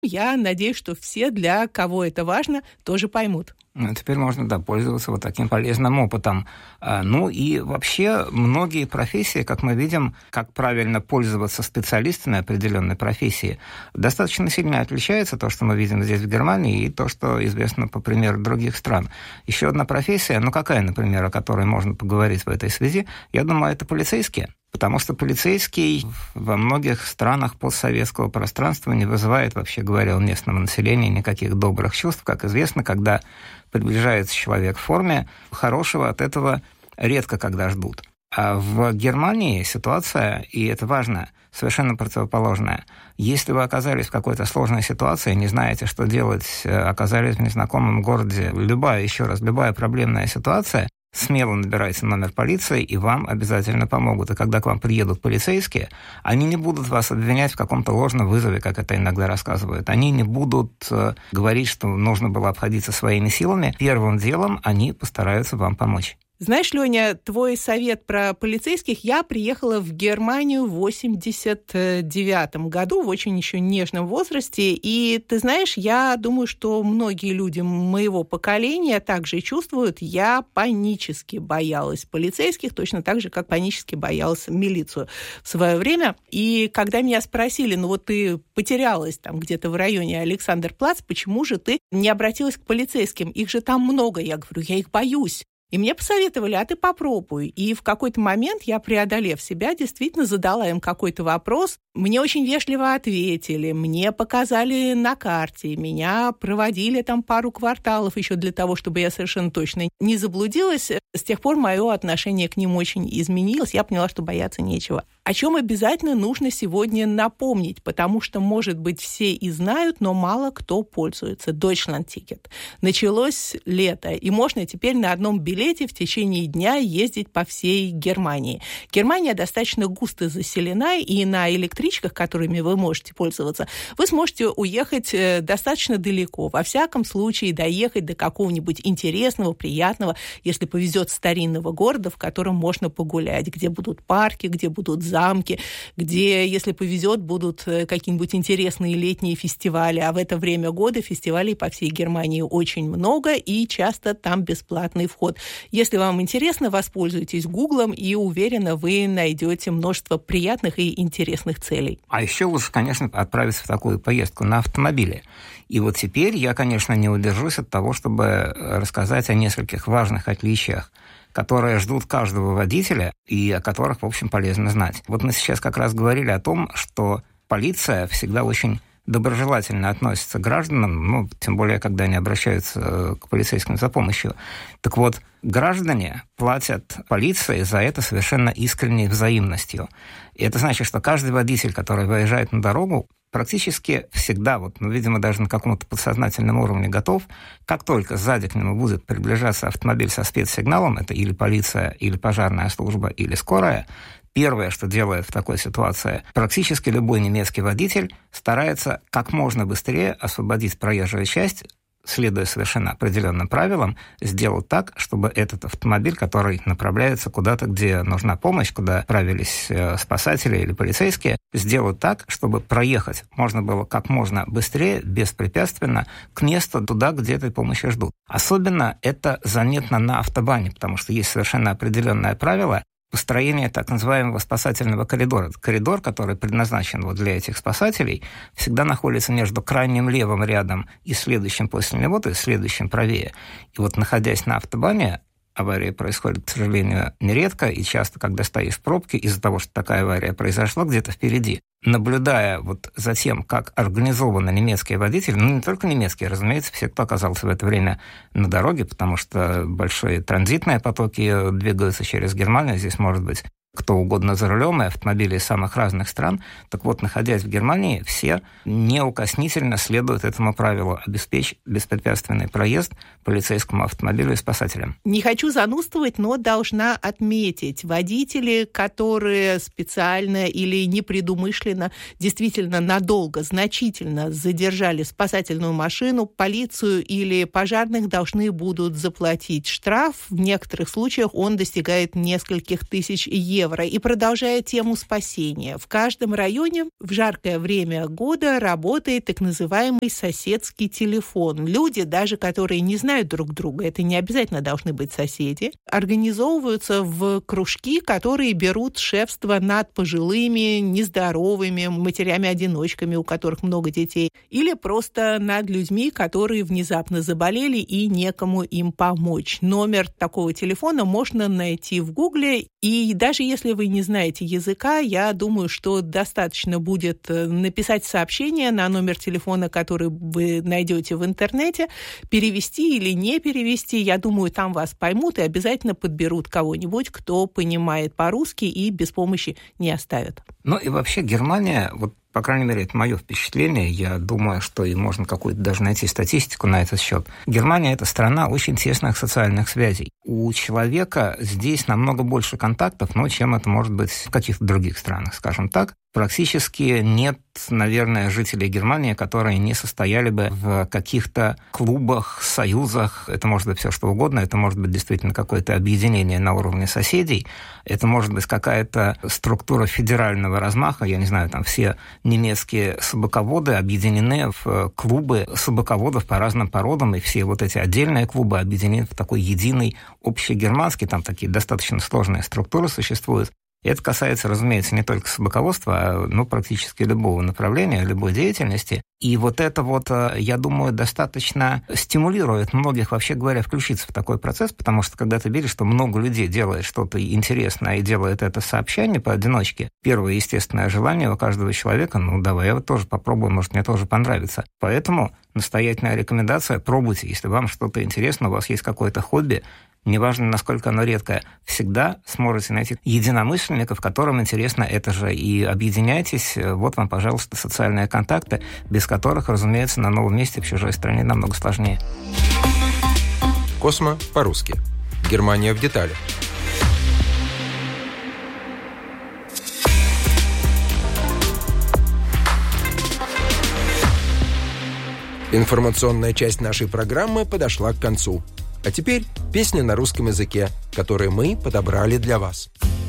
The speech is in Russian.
Я надеюсь, что все, для кого это важно, тоже поймут. Теперь можно, пользоваться вот таким полезным опытом. Ну и вообще многие профессии, как мы видим, как правильно пользоваться специалистами определенной профессии, достаточно сильно отличается то, что мы видим здесь в Германии, и то, что известно по примеру других стран. Еще одна профессия, какая, например, о которой можно поговорить в этой связи, я думаю, это полицейские. Потому что полицейский во многих странах постсоветского пространства не вызывает, вообще говоря, у местного населения никаких добрых чувств. Как известно, когда приближается человек в форме, хорошего от этого редко когда ждут. А в Германии ситуация, и это важно, совершенно противоположная. Если вы оказались в какой-то сложной ситуации, не знаете, что делать, оказались в незнакомом городе, любая проблемная ситуация, смело набирайте номер полиции, и вам обязательно помогут. И когда к вам приедут полицейские, они не будут вас обвинять в каком-то ложном вызове, как это иногда рассказывают. Они не будут говорить, что нужно было обходиться своими силами. Первым делом они постараются вам помочь. Знаешь, Леня, твой совет про полицейских. Я приехала в Германию в 89 году, в очень еще нежном возрасте. И ты знаешь, я думаю, что многие люди моего поколения также чувствуют. Я панически боялась полицейских, точно так же, как панически боялась милицию в свое время. И когда меня спросили, ты потерялась там где-то в районе Александр-Плац, почему же ты не обратилась к полицейским? Их же там много. Я говорю, я их боюсь. И мне посоветовали, а ты попробуй. И в какой-то момент я, преодолев себя, действительно задала им какой-то вопрос. Мне очень вежливо ответили, мне показали на карте, меня проводили там пару кварталов еще для того, чтобы я совершенно точно не заблудилась. С тех пор мое отношение к ним очень изменилось. Я поняла, что бояться нечего. О чем обязательно нужно сегодня напомнить, потому что, может быть, все и знают, но мало кто пользуется. Deutschland-Ticket. Началось лето, и можно теперь на одном билете в течение дня ездить по всей Германии. Германия достаточно густо заселена, и на электричках, которыми вы можете пользоваться, вы сможете уехать достаточно далеко. Во всяком случае, доехать до какого-нибудь интересного, приятного, если повезет, старинного города, в котором можно погулять, где будут парки, где будут замки, где, если повезет, будут какие-нибудь интересные летние фестивали. А в это время года фестивалей по всей Германии очень много, и часто там бесплатный вход. Если вам интересно, воспользуйтесь Гуглом, и уверена, вы найдете множество приятных и интересных целей. А еще лучше, конечно, отправиться в такую поездку на автомобиле. И вот теперь я, конечно, не удержусь от того, чтобы рассказать о нескольких важных отличиях, которые ждут каждого водителя и о которых, в общем, полезно знать. Вот мы сейчас как раз говорили о том, что полиция всегда очень доброжелательно относится к гражданам, тем более, когда они обращаются к полицейским за помощью. Так вот, граждане платят полиции за это совершенно искренней взаимностью. И это значит, что каждый водитель, который выезжает на дорогу, практически всегда, видимо, даже на каком-то подсознательном уровне готов, как только сзади к нему будет приближаться автомобиль со спецсигналом, это или полиция, или пожарная служба, или скорая, первое, что делает в такой ситуации, практически любой немецкий водитель старается как можно быстрее освободить проезжую часть, следуя совершенно определенным правилам, сделать так, чтобы этот автомобиль, который направляется куда-то, где нужна помощь, куда отправились спасатели или полицейские, сделать так, чтобы проехать можно было как можно быстрее, беспрепятственно к месту туда, где этой помощи ждут. Особенно это заметно на автобане, потому что есть совершенно определенное правило построение так называемого спасательного коридора. Коридор, который предназначен для этих спасателей, всегда находится между крайним левым рядом и следующим после него, то есть следующим правее. И находясь на автобане, аварии происходят, к сожалению, нередко, и часто, когда стоишь в пробке, из-за того, что такая авария произошла где-то впереди, наблюдая за тем, как организованно немецкие водители, не только немецкие, разумеется, все, кто оказался в это время на дороге, потому что большие транзитные потоки двигаются через Германию, здесь может быть кто угодно за рулем, и автомобили из самых разных стран. Так вот, находясь в Германии, все неукоснительно следуют этому правилу обеспечить беспрепятственный проезд полицейскому автомобилю и спасателям. Не хочу занудствовать, но должна отметить, водители, которые специально или непредумышленно, действительно надолго, значительно задержали спасательную машину, полицию или пожарных, должны будут заплатить штраф. В некоторых случаях он достигает нескольких тысяч евро. евро. И продолжая тему спасения, в каждом районе в жаркое время года работает так называемый соседский телефон. Люди, даже которые не знают друг друга, это не обязательно должны быть соседи, организовываются в кружки, которые берут шефство над пожилыми, нездоровыми матерями-одиночками, у которых много детей, или просто над людьми, которые внезапно заболели и некому им помочь. Номер такого телефона можно найти в Гугле, и даже если вы не знаете языка, я думаю, что достаточно будет написать сообщение на номер телефона, который вы найдете в интернете, перевести или не перевести. Я думаю, там вас поймут и обязательно подберут кого-нибудь, кто понимает по-русски и без помощи не оставят. Ну и вообще Германия, вот по крайней мере, это мое впечатление, я думаю, что и можно какую-то даже найти статистику на этот счет. Германия – это страна очень тесных социальных связей. У человека здесь намного больше контактов, чем это может быть в каких-то других странах, скажем так. Практически нет, наверное, жителей Германии, которые не состояли бы в каких-то клубах, союзах. Это может быть все что угодно. Это может быть действительно какое-то объединение на уровне соседей. Это может быть какая-то структура федерального размаха. Я не знаю, там все немецкие собаководы объединены в клубы собаководов по разным породам, и все вот эти отдельные клубы объединены в такой единый общегерманский. Там такие достаточно сложные структуры существуют. И это касается, разумеется, не только собаководства, а практически любого направления, любой деятельности. И вот это, я думаю, достаточно стимулирует многих, вообще говоря, включиться в такой процесс, потому что когда ты видишь, что много людей делает что-то интересное и делает это сообща, поодиночке, первое естественное желание у каждого человека, давай я тоже попробую, может, мне тоже понравится. Поэтому настоятельная рекомендация: пробуйте, если вам что-то интересно, у вас есть какое-то хобби, неважно, насколько оно редкое, всегда сможете найти единомышленников, которым интересно это же, и объединяйтесь. Вот вам, пожалуйста, социальные контакты, без которых, разумеется, на новом месте в чужой стране намного сложнее. Космо по-русски. Германия в деталях. Информационная часть нашей программы подошла к концу. А теперь песня на русском языке, которую мы подобрали для вас.